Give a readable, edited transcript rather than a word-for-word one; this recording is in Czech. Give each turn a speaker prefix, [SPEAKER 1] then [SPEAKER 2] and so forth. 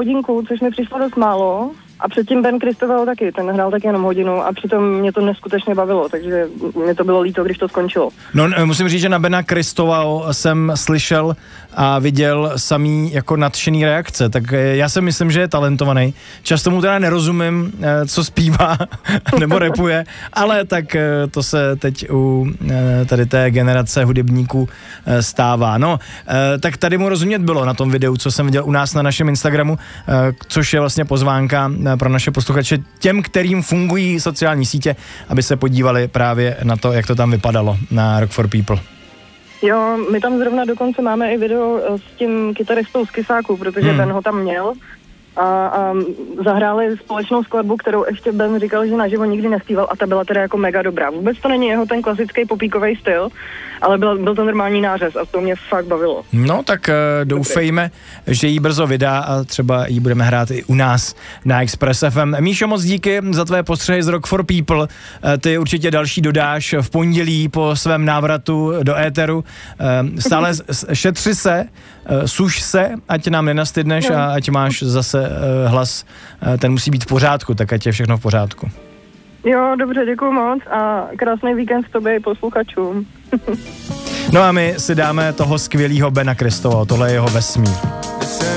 [SPEAKER 1] hodinku, což mi přišlo dost málo. A předtím Ben Kristoval taky, ten hrál taky jenom hodinu a přitom mě to neskutečně bavilo, takže mě to bylo líto, když to skončilo.
[SPEAKER 2] No, musím říct, že na Bena Kristoval jsem slyšel a viděl samý jako nadšený reakce, tak já si myslím, že je talentovaný. Často mu teda nerozumím, co zpívá nebo rapuje, ale tak to se teď u tady té generace hudebníků stává. No, tak tady mu rozumět bylo na tom videu, co jsem viděl u nás na našem Instagramu, což je vlastně pozvánka pro naše posluchače, těm, kterým fungují sociální sítě, aby se podívali právě na to, jak to tam vypadalo na Rock for People.
[SPEAKER 1] Jo, my tam zrovna dokonce máme i video s tím kytaristou z Kysáku, protože Ben ho tam měl a zahráli společnou skladbu, kterou ještě Ben říkal, že naživo nikdy nespíval a ta byla teda jako mega dobrá. Vůbec to není jeho ten klasický popíkový styl, ale byl to normální nářez a to mě fakt bavilo. No tak
[SPEAKER 2] doufejme, že ji brzo vydá a třeba ji budeme hrát i u nás na Express FM. Míšo, moc díky za tvé postřehy z Rock for People. Ty určitě další dodáš v pondělí po svém návratu do éteru. Stále šetři se, suš se, ať nám nenastydneš a ať máš zase hlas, ten musí být v pořádku, tak ať je všechno v pořádku.
[SPEAKER 1] Jo, dobře, děkuju moc a krásný víkend s tobě i posluchačům.
[SPEAKER 2] No a my si dáme toho skvělýho Bena Kristova, tohle je jeho vesmír.